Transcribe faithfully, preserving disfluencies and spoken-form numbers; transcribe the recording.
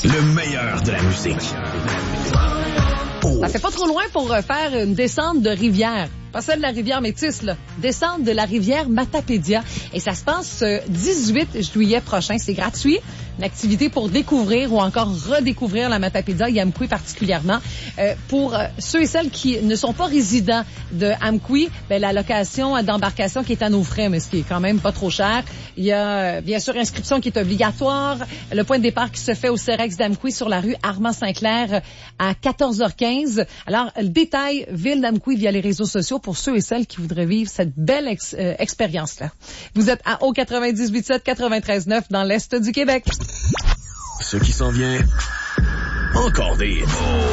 Le meilleur de la musique. Oh. Ça fait pas trop loin pour faire une descente de rivière. Pas celle de la rivière Métis, là. Descente de la rivière Matapédia. Et ça se passe euh, dix-huit juillet prochain. C'est gratuit. Une activité pour découvrir ou encore redécouvrir la Matapédia et Amqui particulièrement. Euh, pour euh, ceux et celles qui ne sont pas résidents de Amqui, ben, la location d'embarcation qui est à nos frais, mais ce qui est quand même pas trop cher. Il y a, euh, bien sûr, inscription qui est obligatoire. Le point de départ qui se fait au Cerex d'Amqui sur la rue Armand-Saint-Clair à quatorze heures quinze. Alors, le détail, Ville d'Amqui via les réseaux sociaux pour ceux et celles qui voudraient vivre cette belle ex- euh, expérience-là. Vous êtes à O quatre-vingt-dix-huit sept quatre-vingt-treize neuf dans l'Est du Québec. Ce qui s'en vient, encore des...